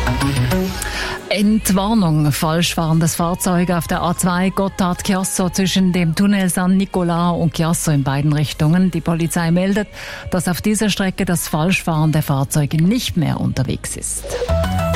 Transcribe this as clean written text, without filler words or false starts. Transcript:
Entwarnung. Falsch fahrendes Fahrzeug auf der A2 Gotthard-Chiasso zwischen dem Tunnel San Nicolao und Chiasso in beiden Richtungen. Die Polizei meldet, dass auf dieser Strecke das falsch fahrende Fahrzeug nicht mehr unterwegs ist.